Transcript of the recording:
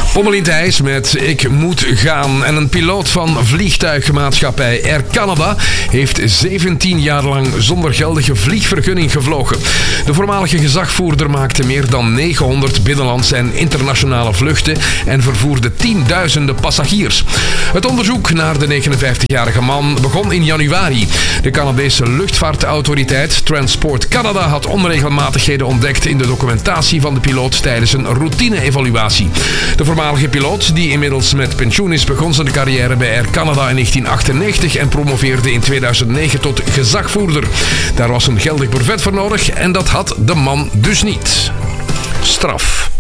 Pommelien Thijs met Ik moet gaan. En een piloot van vliegtuigmaatschappij Air Canada heeft 17 jaar lang zonder geldige vliegvergunning gevlogen. De voormalige gezagvoerder maakte meer dan 900 binnenlandse en internationale vluchten en vervoerde tienduizenden passagiers. Het onderzoek naar de 59-jarige man begon in januari. De Canadese luchtvaartautoriteit Transport Canada had onregelmatigheden ontdekt in de documentatie van de piloot tijdens een routine-evaluatie. De voormalige piloot, die inmiddels met pensioen is, begon zijn carrière bij Air Canada in 1998 en promoveerde in 2009 tot gezagvoerder. Daar was een geldig brevet voor nodig en dat had de man dus niet. Straf.